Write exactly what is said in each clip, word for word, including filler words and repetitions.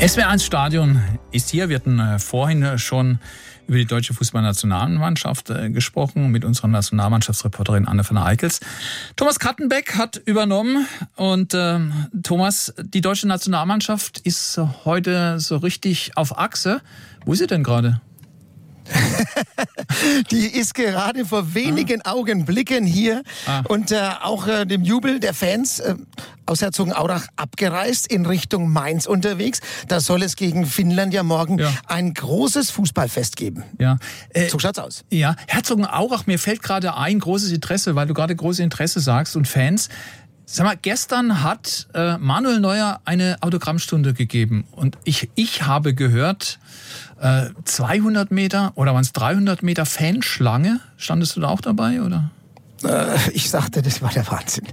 S W R eins Stadion ist hier. Wir hatten vorhin schon über die deutsche Fußballnationalmannschaft gesprochen mit unserer Nationalmannschaftsreporterin Anne van der Eickels. Thomas Kattenbeck hat übernommen und äh, Thomas, die deutsche Nationalmannschaft ist heute so richtig auf Achse. Wo ist sie denn gerade? Die ist gerade vor wenigen ah. Augenblicken hier ah. und äh, auch äh, dem Jubel der Fans äh, aus Herzogenaurach abgereist, in Richtung Mainz unterwegs. Da soll es gegen Finnland ja morgen ja. ein großes Fußballfest geben. Ja. Äh, so schaut's aus. Ja, Herzogenaurach, mir fällt gerade ein, großes Interesse, weil du gerade großes Interesse sagst und Fans. Sag mal, gestern hat äh, Manuel Neuer eine Autogrammstunde gegeben und ich, ich habe gehört, äh, zweihundert Meter oder waren es dreihundert Meter Fanschlange. Standest du da auch dabei, oder? Äh, ich sagte, das war der Wahnsinn.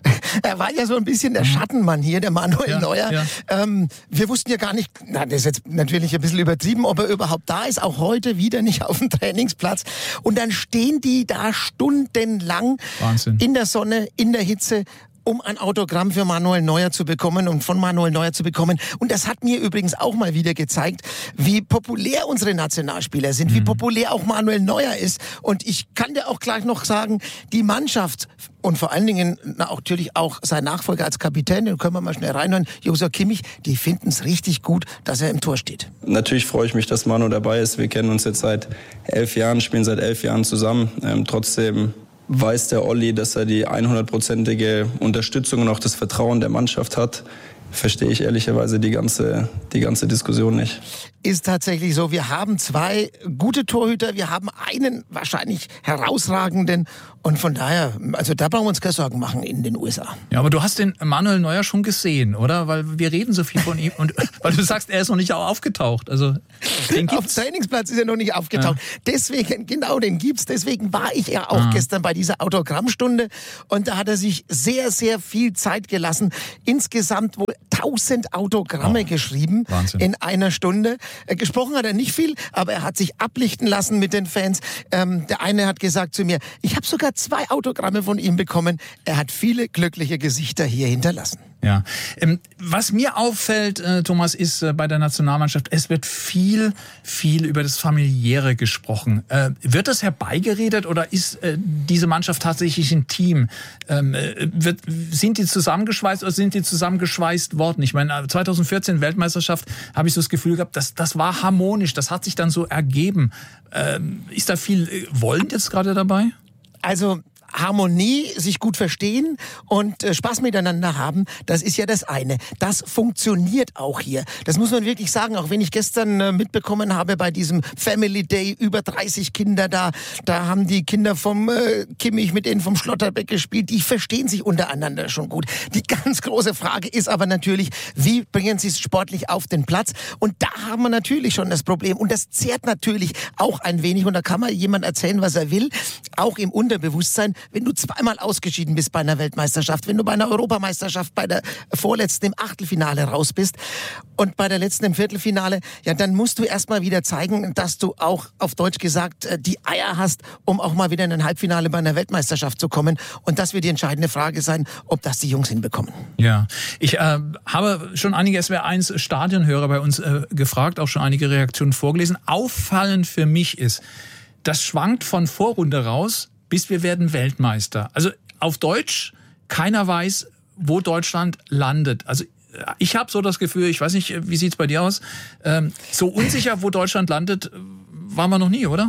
Er war ja so ein bisschen der Schattenmann hier, der Manuel ja, Neuer. Ja. Ähm, wir wussten ja gar nicht, na, das ist jetzt natürlich ein bisschen übertrieben, ob er überhaupt da ist, auch heute wieder nicht auf dem Trainingsplatz. Und dann stehen die da stundenlang Wahnsinn. In der Sonne, in der Hitze, um ein Autogramm für Manuel Neuer zu bekommen und von Manuel Neuer zu bekommen. Und das hat mir übrigens auch mal wieder gezeigt, wie populär unsere Nationalspieler sind, mhm. wie populär auch Manuel Neuer ist. Und ich kann dir auch gleich noch sagen, die Mannschaft und vor allen Dingen na, auch, natürlich auch sein Nachfolger als Kapitän, den können wir mal schnell reinhören, Joshua Kimmich, die finden es richtig gut, dass er im Tor steht. Natürlich freue ich mich, dass Manu dabei ist. Wir kennen uns jetzt seit elf Jahren, spielen seit elf Jahren zusammen. Ähm, trotzdem weiß der Olli, dass er die hundertprozentige Unterstützung und auch das Vertrauen der Mannschaft hat. Verstehe ich ehrlicherweise die ganze, die ganze Diskussion nicht. Ist tatsächlich so. Wir haben zwei gute Torhüter, wir haben einen wahrscheinlich herausragenden und von daher, also da brauchen wir uns keine Sorgen machen in den U S A. Ja, aber du hast den Manuel Neuer schon gesehen, oder? Weil wir reden so viel von ihm und weil du sagst, er ist noch nicht aufgetaucht. Also den gibt's. Auf dem Trainingsplatz ist er noch nicht aufgetaucht. Ja. Deswegen, genau, den gibt's. Deswegen war ich ja auch ah. gestern bei dieser Autogrammstunde und da hat er sich sehr, sehr viel Zeit gelassen. Insgesamt wohl tausend Autogramme oh. geschrieben Wahnsinn. In einer Stunde. Gesprochen hat er nicht viel, aber er hat sich ablichten lassen mit den Fans. Ähm, der eine hat gesagt zu mir, ich habe sogar zwei Autogramme von ihm bekommen. Er hat viele glückliche Gesichter hier hinterlassen. Ja, ähm, was mir auffällt, äh, Thomas, ist äh, bei der Nationalmannschaft, es wird viel, viel über das Familiäre gesprochen. Äh, wird das herbeigeredet oder ist äh, diese Mannschaft tatsächlich ein Team? Ähm, äh, wird, sind die zusammengeschweißt oder sind die zusammengeschweißt worden? Ich meine, zwanzig vierzehn Weltmeisterschaft habe ich so das Gefühl gehabt, das, das war harmonisch, das hat sich dann so ergeben. Ähm, ist da viel äh, Wollen jetzt gerade dabei? Also Harmonie, sich gut verstehen und äh, Spaß miteinander haben, das ist ja das eine. Das funktioniert auch hier. Das muss man wirklich sagen, auch wenn ich gestern äh, mitbekommen habe bei diesem Family Day, über dreißig Kinder da, da haben die Kinder vom äh, Kimmich mit denen vom Schlotterbeck gespielt, die verstehen sich untereinander schon gut. Die ganz große Frage ist aber natürlich, wie bringen sie es sportlich auf den Platz? Und da haben wir natürlich schon das Problem und das zehrt natürlich auch ein wenig und da kann man jemand erzählen, was er will, auch im Unterbewusstsein. Wenn du zweimal ausgeschieden bist bei einer Weltmeisterschaft, wenn du bei einer Europameisterschaft bei der vorletzten im Achtelfinale raus bist und bei der letzten im Viertelfinale, ja, dann musst du erstmal wieder zeigen, dass du auch, auf Deutsch gesagt, die Eier hast, um auch mal wieder in ein Halbfinale bei einer Weltmeisterschaft zu kommen. Und das wird die entscheidende Frage sein, ob das die Jungs hinbekommen. Ja, ich äh, habe schon einige S W R eins Stadionhörer bei uns äh, gefragt, auch schon einige Reaktionen vorgelesen. Auffallend für mich ist, das schwankt von Vorrunde raus, bis wir werden Weltmeister. Also auf Deutsch, keiner weiß, wo Deutschland landet. Also ich habe so das Gefühl, ich weiß nicht, wie sieht's bei dir aus, ähm, so unsicher, wo Deutschland landet, waren wir noch nie, oder?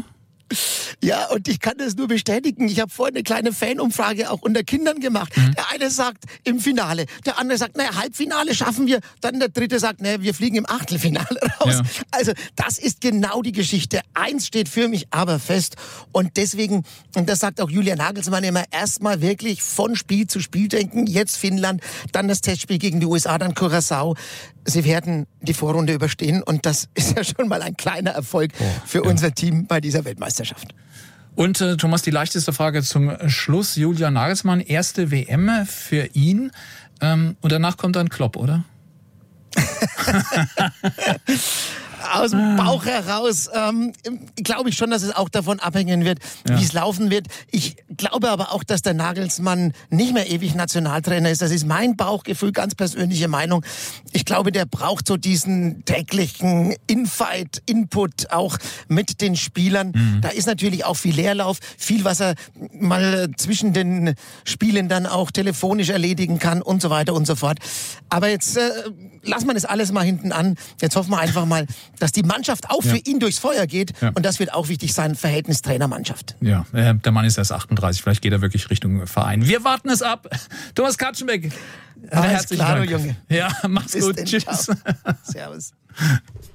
Ja, und ich kann das nur bestätigen. Ich habe vorhin eine kleine Fanumfrage auch unter Kindern gemacht. Mhm. Der eine sagt im Finale, der andere sagt, naja, Halbfinale schaffen wir. Dann der dritte sagt, naja, wir fliegen im Achtelfinale raus. Ja. Also das ist genau die Geschichte. Eins steht für mich aber fest. Und deswegen, und das sagt auch Julian Nagelsmann immer, erstmal wirklich von Spiel zu Spiel denken. Jetzt Finnland, dann das Testspiel gegen die U S A, dann Curaçao. Sie werden die Vorrunde überstehen und das ist ja schon mal ein kleiner Erfolg oh, für ja. unser Team bei dieser Weltmeisterschaft. Und äh, Thomas, die leichteste Frage zum Schluss. Julian Nagelsmann, erste W M für ihn ähm, und danach kommt dann Klopp, oder? aus dem Bauch heraus ähm, glaube ich schon, dass es auch davon abhängen wird, ja. wie es laufen wird. Ich glaube aber auch, dass der Nagelsmann nicht mehr ewig Nationaltrainer ist. Das ist mein Bauchgefühl, ganz persönliche Meinung. Ich glaube, der braucht so diesen täglichen Infight, Input auch mit den Spielern. Mhm. Da ist natürlich auch viel Leerlauf, viel, was er mal zwischen den Spielen dann auch telefonisch erledigen kann und so weiter und so fort. Aber jetzt äh, lassen wir das alles mal hinten an. Jetzt hoffen wir einfach mal, dass die Mannschaft auch ja. für ihn durchs Feuer geht. Ja. Und das wird auch wichtig sein, Verhältnis Trainer-Mannschaft. Ja, äh, der Mann ist erst achtunddreißig. Vielleicht geht er wirklich Richtung Verein. Wir warten es ab. Thomas Katschenbeck. Alles klar, du Junge. Ja, mach's Bis gut. denn, Tschüss. Ciao. Servus.